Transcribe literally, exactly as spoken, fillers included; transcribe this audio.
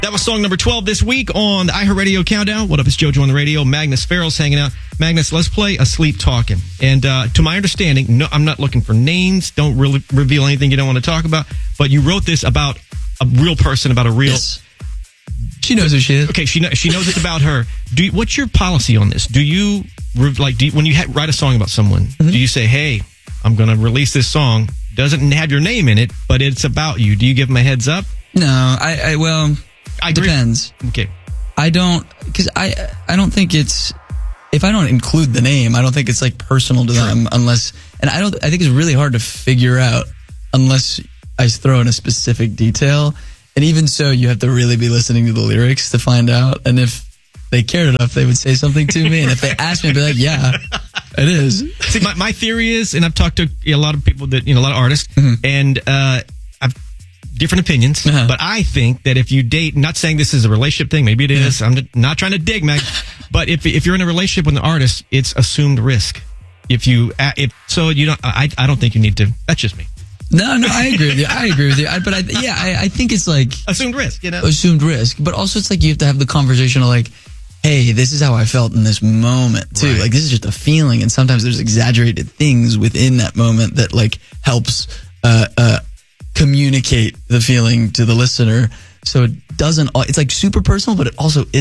That was song number twelve this week on the iHeartRadio Countdown. What up, it's JoJo on the radio. Magnus Farrell's hanging out. Magnus, let's play Asleep Talking. And uh, to my understanding, no, I'm not looking for names. Don't really reveal anything you don't want to talk about. But you wrote this about a real person, about a real... Yes. She knows who she is. Okay, she, know, she knows it's about her. Do you, what's your policy on this? Do you, like, do you, when you ha- write a song about someone, mm-hmm. do you say, hey, I'm going to release this song, doesn't have your name in it, but it's about you? Do you give them a heads up? No, I, I well... I Depends. Okay. I don't, because I, I don't think it's, if I don't include the name, I don't think it's like personal to True. them unless, and I don't, I think it's really hard to figure out unless I throw in a specific detail. And even so, you have to really be listening to the lyrics to find out. And if they cared enough, they would say something to me. And if they asked me, I'd be like, yeah, it is. See, my, my theory is, and I've talked to a lot of people that, you know, a lot of artists, mm-hmm. and uh, I've different opinions, uh-huh. but I think that if you date, not saying this is a relationship thing, maybe it is, yeah. I'm not trying to dig, Meg, but if if you're in a relationship with an artist, it's assumed risk. If you, if so, you don't, I I don't think you need to, that's just me. No, no, I agree with you. I agree with you. I, but I, yeah, I, I think it's like assumed risk, you know, assumed risk, but also it's like you have to have the conversation of like, hey, this is how I felt in this moment too. Right. Like this is just a feeling. And sometimes there's exaggerated things within that moment that like helps, uh, uh, communicate the feeling to the listener, so it doesn't, it's like super personal, but it also is